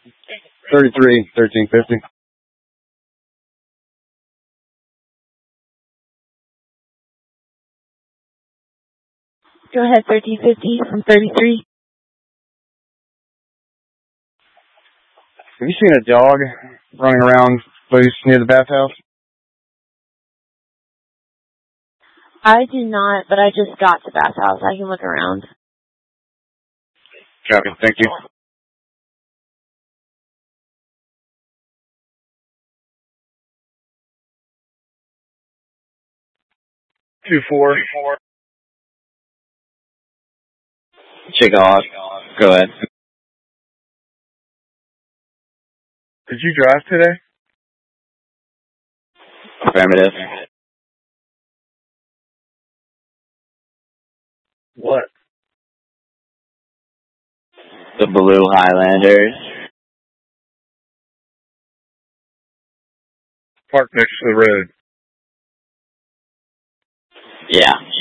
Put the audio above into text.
33, 1350. Go ahead, 1350 from 33. Have you seen a dog running around loose near the bathhouse? I do not, but I just got to bathhouse. I can look around. Copy. Thank you. Two four. Chicago. Go ahead. Did you drive today? Affirmative. What? The Blue Highlanders. Parked next to the road. Yeah.